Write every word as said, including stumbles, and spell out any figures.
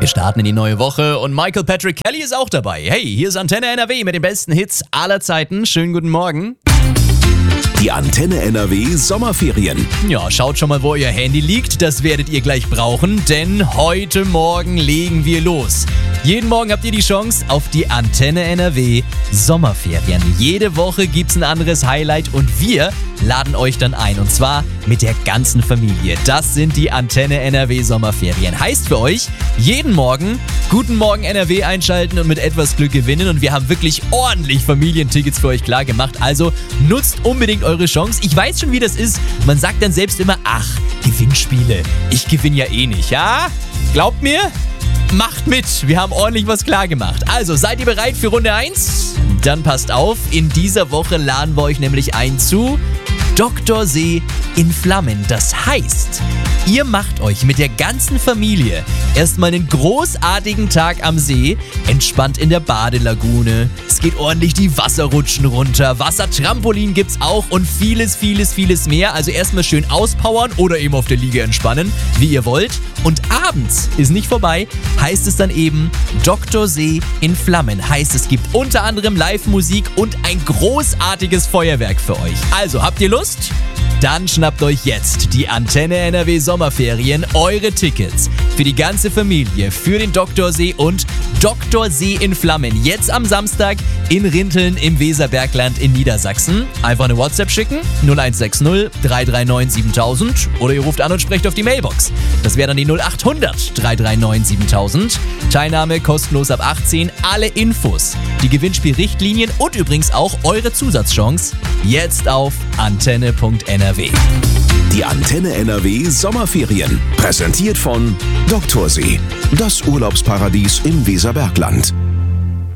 Wir starten in die neue Woche und Michael Patrick Kelly ist auch dabei. Hey, hier ist Antenne N R W mit den besten Hits aller Zeiten. Schönen guten Morgen. Die Antenne N R W Sommerferien. Ja, schaut schon mal, wo euer Handy liegt. Das werdet ihr gleich brauchen, denn heute Morgen legen wir los. Jeden Morgen habt ihr die Chance auf die Antenne N R W Sommerferien. Jede Woche gibt's ein anderes Highlight und wir laden euch dann ein. Und zwar mit der ganzen Familie. Das sind die Antenne N R W Sommerferien. Heißt für euch, jeden Morgen Guten Morgen N R W einschalten und mit etwas Glück gewinnen. Und wir haben wirklich ordentlich Familientickets für euch klar gemacht. Also nutzt unbedingt eure Chance. Ich weiß schon, wie das ist. Man sagt dann selbst immer, ach, Gewinnspiele. Ich gewinne ja eh nicht, ja? Glaubt mir? Macht mit, wir haben ordentlich was klar gemacht. Also, seid ihr bereit für Runde eins? Dann passt auf, in dieser Woche laden wir euch nämlich ein zu Doktor See in Flammen. Das heißt, ihr macht euch mit der ganzen Familie erstmal einen großartigen Tag am See, entspannt in der Badelagune. Es geht ordentlich die Wasserrutschen runter, Wassertrampolin gibt's auch und vieles, vieles, vieles mehr. Also erstmal schön auspowern oder eben auf der Liege entspannen, wie ihr wollt. Und abends ist nicht vorbei, heißt es dann eben Doktor See in Flammen. Heißt, es gibt unter anderem Live-Musik und ein großartiges Feuerwerk für euch. Also, habt ihr Lust? Dann schnappt euch jetzt die Antenne N R W Sommerferien, eure Tickets für die ganze Familie, für den Doktor See und Doktor See in Flammen. Jetzt am Samstag in Rinteln im Weserbergland in Niedersachsen. Einfach eine WhatsApp schicken, null eins sechs null drei drei neun siebentausend oder ihr ruft an und sprecht auf die Mailbox. Das wäre dann die null acht hundert drei drei neun siebentausend. Teilnahme kostenlos ab achtzehn, alle Infos, die Gewinnspielrichtlinien und übrigens auch eure Zusatzchance jetzt auf antenne punkt n r w. Die Antenne N R W Sommerferien. Präsentiert von Doktor See, das Urlaubsparadies im Weserbergland.